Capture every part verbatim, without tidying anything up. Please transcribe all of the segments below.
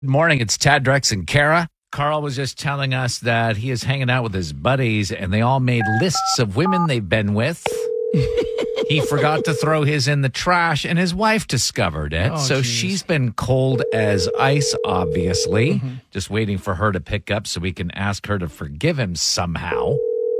Good morning. It's Tad, Drex, and Kara. Carl was just telling us that he is hanging out with his buddies, and they all made lists of women they've been with. He forgot to throw his in the trash, and his wife discovered it. Oh, so geez. she's been cold as ice, obviously. Mm-hmm. Just waiting for her to pick up so we can ask her to forgive him somehow.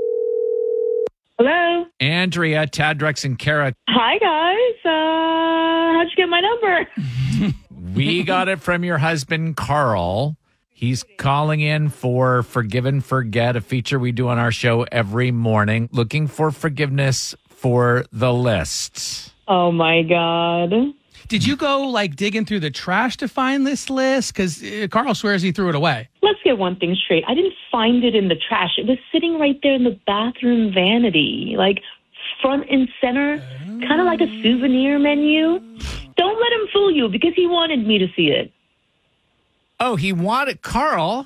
Hello. Andrea, Tad, Drex, and Kara. Hi, guys. Uh, how'd you get my number? We got it from your husband, Carl. He's calling in for Forgive and Forget, a feature we do on our show every morning, looking for forgiveness for the list. Oh, my God. Did you go like digging through the trash to find this list? Because uh, Carl swears he threw it away. Let's get one thing straight. I didn't find it in the trash. It was sitting right there in the bathroom vanity, like front and center, kind of like a souvenir menu. Don't let him fool you because he wanted me to see it. Oh, he wanted Carl.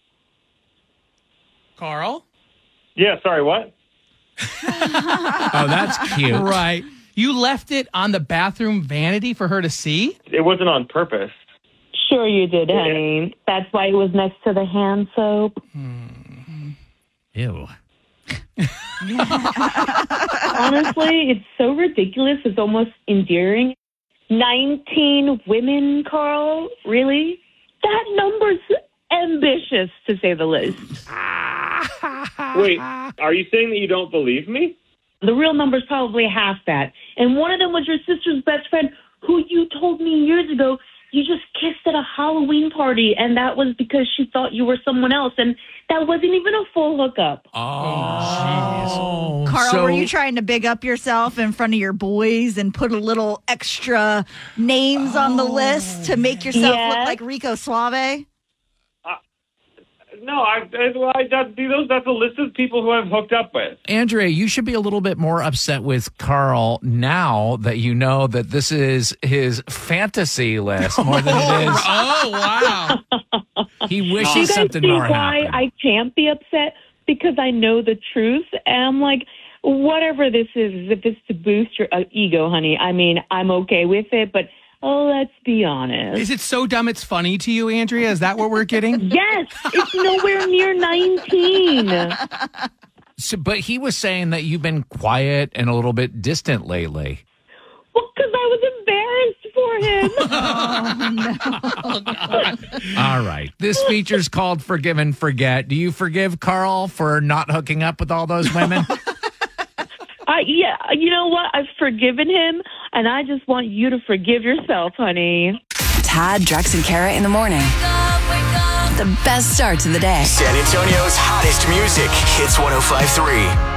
Carl? Yeah, sorry, what? Oh, that's cute. Right. You left it on the bathroom vanity for her to see? It wasn't on purpose. Sure you did, honey. That's why it was next to the hand soap. Ew. Honestly, it's so ridiculous. It's almost endearing. nineteen women, Carl? Really? That number's ambitious, to say the least. Wait, are you saying that you don't believe me? The real number's probably half that. And one of them was your sister's best friend, who you told me years ago you just kissed at a Halloween party, and that was because she thought you were someone else, and that wasn't even a full hookup. Oh, Carl, so, were you trying to big up yourself in front of your boys and put a little extra names on the list to make yourself Yes. look like Rico Suave? No, I, I, well, I that, those, that's a list of people who I've hooked up with. Andrea, you should be a little bit more upset with Carl now that you know that this is his fantasy list more than it is. Oh, wow. He Do you wishes guys something see more why happened. I can't be upset? Because I know the truth, and I'm like, whatever this is, if it's to boost your uh, ego, honey, I mean, I'm okay with it, but oh, let's be honest. Is it so dumb it's funny to you, Andrea? Is that what we're getting? Yes, it's nowhere near nineteen. So, but he was saying that you've been quiet and a little bit distant lately. Well, because I was embarrassed for him. All right. This feature's called Forgive and Forget. Do you forgive Carl for not hooking up with all those women? I, yeah, you know what? I've forgiven him, and I just want you to forgive yourself, honey. Tad, Drex, and Kara in the morning. The best start to the day. San Antonio's hottest music, Hits one oh five point three.